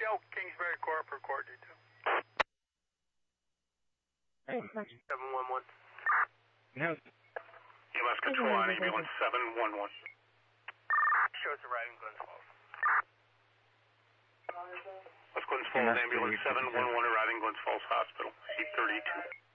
Oak, Kingsbury, Corporate Court, D2. Hey. 711. No. EMS control on ambulance 711. Shows arriving Glens Falls. Glens Falls, ambulance 711 arriving Glens Falls Hospital, 832.